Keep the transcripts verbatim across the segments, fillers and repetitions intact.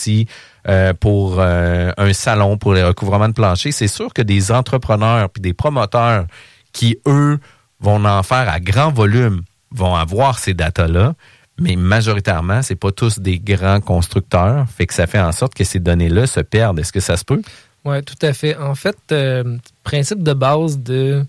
outils euh, pour euh, un salon, pour les recouvrements de plancher. C'est sûr que des entrepreneurs puis des promoteurs qui, eux, vont en faire à grand volume, vont avoir ces datas-là, mais majoritairement, c'est pas tous des grands constructeurs, fait que ça fait en sorte que ces données-là se perdent. Est-ce que ça se peut? Oui, tout à fait. En fait, euh, principe de base de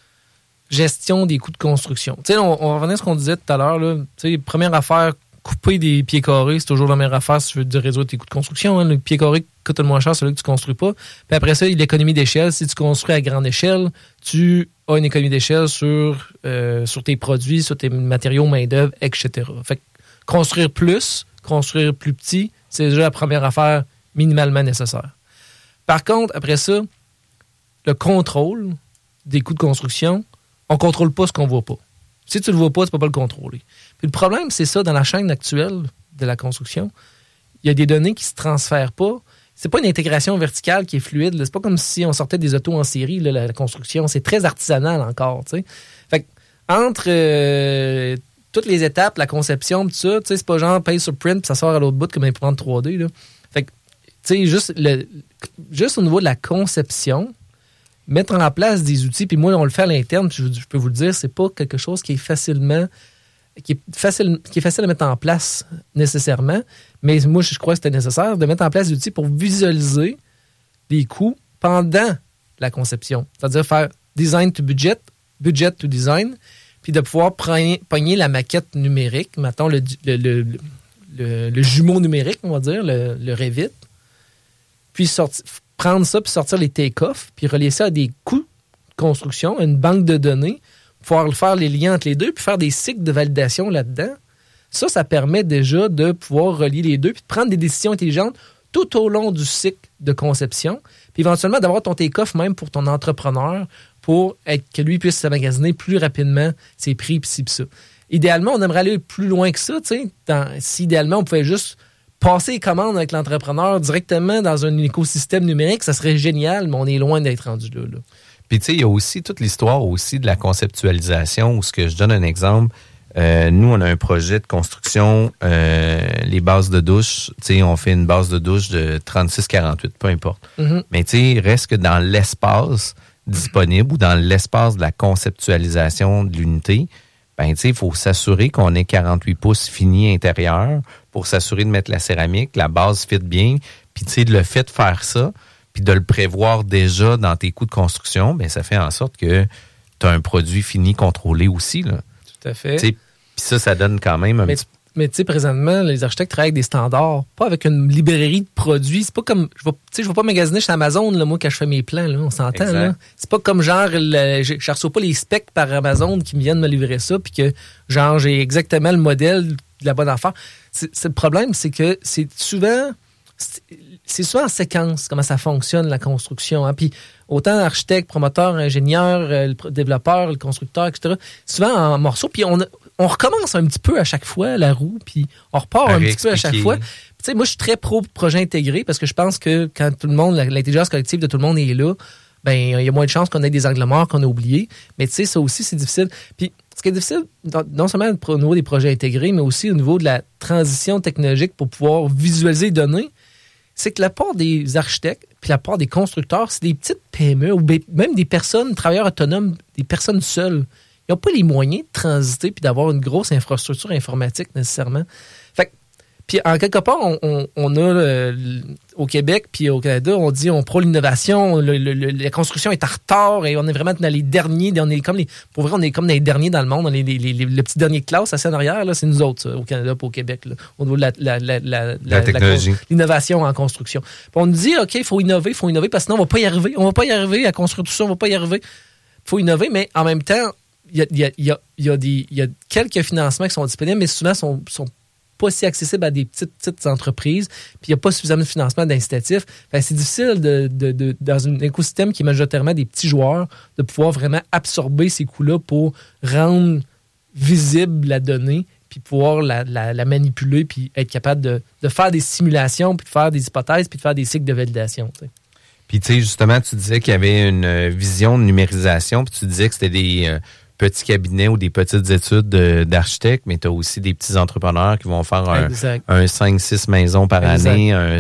gestion des coûts de construction. Tu sais, on, on revenait à ce qu'on disait tout à l'heure, là. Tu sais, première affaire, couper des pieds carrés, c'est toujours la meilleure affaire si tu veux réduire tes coûts de construction. Hein. Le pied carré coûte le moins cher, c'est celui que tu ne construis pas. Puis après ça, il y a l'économie d'échelle. Si tu construis à grande échelle, tu as une économie d'échelle sur, euh, sur tes produits, sur tes matériaux, main-d'œuvre, et cetera. Fait que construire plus, construire plus petit, c'est déjà la première affaire minimalement nécessaire. Par contre, après ça, le contrôle des coûts de construction, on ne contrôle pas ce qu'on ne voit pas. Si tu ne le vois pas, tu ne peux pas le contrôler. Puis le problème, c'est ça, dans la chaîne actuelle de la construction, il y a des données qui ne se transfèrent pas. C'est pas une intégration verticale qui est fluide. Là. C'est pas comme si on sortait des autos en série, là, la, la construction. C'est très artisanal encore. T'sais. Fait que, entre euh, toutes les étapes, la conception, tout ça, c'est pas genre paye sur print puis ça sort à l'autre bout comme imprimante trois D. Là. Fait que, tu sais, juste, le, juste au niveau de la conception, mettre en place des outils, puis moi, on le fait à l'interne, puis je, je peux vous le dire, c'est pas quelque chose qui est facilement, qui est facile, qui est facile à mettre en place nécessairement, mais moi, je crois que c'était nécessaire de mettre en place des outils pour visualiser les coûts pendant la conception. C'est-à-dire faire design to budget, budget to design, puis de pouvoir pogner, pogner la maquette numérique, mettons le, le, le, le, le jumeau numérique, on va dire, le, le Revit, puis sortir, prendre ça, puis sortir les take-offs, puis relier ça à des coûts de construction, à une banque de données, pouvoir faire les liens entre les deux, puis faire des cycles de validation là-dedans. Ça, ça permet déjà de pouvoir relier les deux, puis de prendre des décisions intelligentes tout au long du cycle de conception, puis éventuellement d'avoir ton take-off même pour ton entrepreneur, pour être, que lui puisse magasiner plus rapidement ses prix, puis ci, puis ça. Idéalement, on aimerait aller plus loin que ça, tu sais. Si idéalement, on pouvait juste passer les commandes avec l'entrepreneur directement dans un écosystème numérique, ça serait génial, mais on est loin d'être rendu là. là. Puis tu sais, il y a aussi toute l'histoire aussi de la conceptualisation, où ce que je donne un exemple, euh, nous, on a un projet de construction, euh, les bases de douche, tu sais, on fait une base de douche de trente-six quarante-huit, peu importe. Mm-hmm. Mais tu sais, reste que dans l'espace disponible ou dans l'espace de la conceptualisation de l'unité, ben, tu sais, il faut s'assurer qu'on ait quarante-huit pouces finis intérieur pour s'assurer de mettre la céramique, la base fit bien. Puis, tu sais, le fait de faire ça, puis de le prévoir déjà dans tes coûts de construction, ben ça fait en sorte que tu as un produit fini contrôlé aussi, là. Tout à fait. Puis ça, ça donne quand même un mais, petit... Mais tu sais, présentement, les architectes travaillent avec des standards, pas avec une librairie de produits. C'est pas comme... Je vais, je vais pas magasiner chez Amazon, là, moi, quand je fais mes plans, là, on s'entend, exact. Là. C'est pas comme genre... Le, je ne reçois pas les specs par Amazon qui me viennent me livrer ça, puis que, genre, j'ai exactement le modèle de la bonne affaire. C'est, c'est, le problème, c'est que c'est souvent... C'est, c'est souvent en séquence comment ça fonctionne, la construction. Hein? Puis autant architecte, promoteur, ingénieur, euh, le développeur, le constructeur, et cetera, souvent en morceaux. Puis on, on recommence un petit peu à chaque fois la roue, puis on repart à un petit peu à chaque fois. Tu sais, moi, je suis très pro projet intégré parce que je pense que quand tout le monde, l'intelligence collective de tout le monde est là, ben il y a moins de chances qu'on ait des angles morts qu'on a oubliés. Mais tu sais, ça aussi, c'est difficile. Puis ce qui est difficile, non seulement au niveau des projets intégrés, mais aussi au niveau de la transition technologique pour pouvoir visualiser les données, c'est que la part des architectes puis la part des constructeurs, c'est des petites P M E ou même des personnes, travailleurs autonomes, des personnes seules. Ils n'ont pas les moyens de transiter puis d'avoir une grosse infrastructure informatique nécessairement. Fait que, puis en quelque part, on, on, on a le, au Québec puis au Canada, on dit on prône l'innovation, le, le, le, la construction est en retard et on est vraiment dans les derniers, on est comme les, pour vrai, on est comme les derniers dans le monde, on est les, les, les, les petits derniers de classe, assez en arrière, là, c'est nous autres, ça, au Canada et au Québec, là, au niveau de la, la, la, la, la, la technologie. La, l'innovation en construction. Puis on nous dit, OK, il faut innover, il faut innover, parce que sinon on va pas y arriver, on va pas y arriver à construire tout ça, on va pas y arriver. Il faut innover, mais en même temps, il y a, y a, y a, y a des, y a quelques financements qui sont disponibles, mais souvent sont, sont pas si accessible à des petites, petites entreprises, puis il n'y a pas suffisamment de financement d'incitatifs. Enfin, c'est difficile, de, de, de, dans un écosystème qui est majoritairement des petits joueurs, de pouvoir vraiment absorber ces coûts-là pour rendre visible la donnée, puis pouvoir la, la, la manipuler, puis être capable de, de faire des simulations, puis de faire des hypothèses, puis de faire des cycles de validation. T'sais. Puis, tu sais, justement, tu disais qu'il y avait une vision de numérisation, puis tu disais que c'était des... Euh, petits cabinets ou des petites études de, d'architectes, mais tu as aussi des petits entrepreneurs qui vont faire un, un cinq six maisons par exact. Année, un